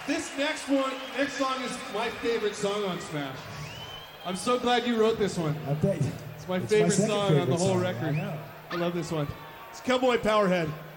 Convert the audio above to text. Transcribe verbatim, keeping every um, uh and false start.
This next one, next song is my favorite song on Smash. I'm so glad you wrote this one. I bet. It's my It's favorite my second song favorite on the whole song, record. I know. I love this one. It's Cowboy Powerhead.